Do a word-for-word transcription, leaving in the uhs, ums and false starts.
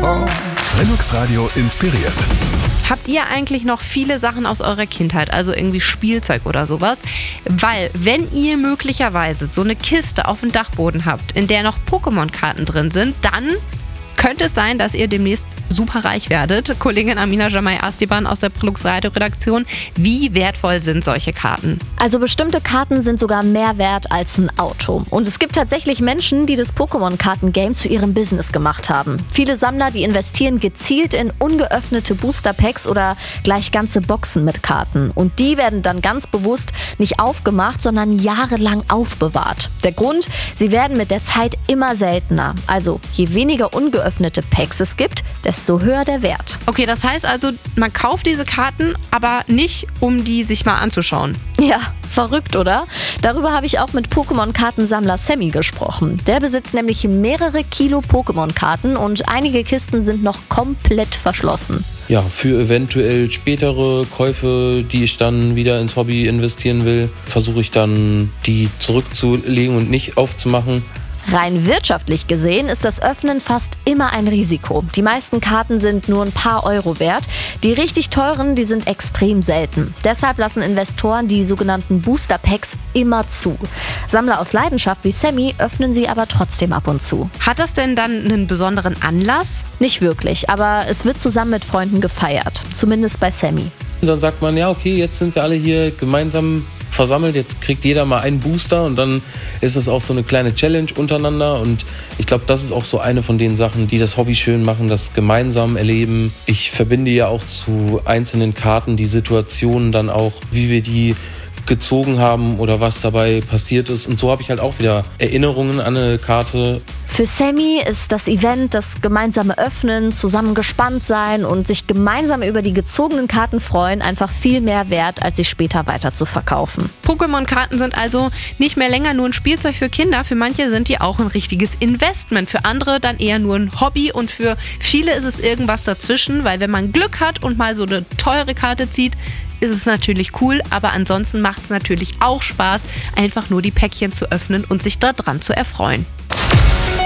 Linux Radio inspiriert. Habt ihr eigentlich noch viele Sachen aus eurer Kindheit, also irgendwie Spielzeug oder sowas? Weil, wenn ihr möglicherweise so eine Kiste auf dem Dachboden habt, in der noch Pokémon-Karten drin sind, dann könnte es sein, dass ihr demnächst super reich werdet. Kollegin Amina Jamai Astiban aus der Linux Radio Redaktion. Wie wertvoll sind solche Karten? Also bestimmte Karten sind sogar mehr wert als ein Auto. Und es gibt tatsächlich Menschen, die das Pokémon-Karten-Game zu ihrem Business gemacht haben. Viele Sammler, die investieren gezielt in ungeöffnete Booster-Packs oder gleich ganze Boxen mit Karten. Und die werden dann ganz bewusst nicht aufgemacht, sondern jahrelang aufbewahrt. Der Grund? Sie werden mit der Zeit immer seltener. Also je weniger ungeöffnete Packs es gibt, desto höher der Wert. Okay, das heißt also, man kauft diese Karten, aber nicht, um die sich mal anzuschauen. Ja, verrückt, oder? Darüber habe ich auch mit Pokémon-Kartensammler Sammy gesprochen. Der besitzt nämlich mehrere Kilo Pokémon-Karten und einige Kisten sind noch komplett verschlossen. Ja, für eventuell spätere Käufe, die ich dann wieder ins Hobby investieren will, versuche ich dann, die zurückzulegen und nicht aufzumachen. Rein wirtschaftlich gesehen ist das Öffnen fast immer ein Risiko. Die meisten Karten sind nur ein paar Euro wert. Die richtig teuren, die sind extrem selten. Deshalb lassen Investoren die sogenannten Booster Packs immer zu. Sammler aus Leidenschaft wie Sammy öffnen sie aber trotzdem ab und zu. Hat das denn dann einen besonderen Anlass? Nicht wirklich, aber es wird zusammen mit Freunden gefeiert. Zumindest bei Sammy. Und dann sagt man, ja okay, jetzt sind wir alle hier gemeinsam versammelt, jetzt kriegt jeder mal einen Booster und dann ist es auch so eine kleine Challenge untereinander und ich glaube, das ist auch so eine von den Sachen, die das Hobby schön machen, das gemeinsam erleben. Ich verbinde ja auch zu einzelnen Karten die Situationen dann auch, wie wir die gezogen haben oder was dabei passiert ist und so habe ich halt auch wieder Erinnerungen an eine Karte. Für Sammy ist das Event, das gemeinsame Öffnen, zusammen gespannt sein und sich gemeinsam über die gezogenen Karten freuen, einfach viel mehr wert, als sie später weiter zu verkaufen. Pokémon-Karten sind also nicht mehr länger nur ein Spielzeug für Kinder. Für manche sind die auch ein richtiges Investment. Für andere dann eher nur ein Hobby und für viele ist es irgendwas dazwischen, weil wenn man Glück hat und mal so eine teure Karte zieht, ist es natürlich cool, aber ansonsten macht es natürlich auch Spaß, einfach nur die Päckchen zu öffnen und sich daran zu erfreuen.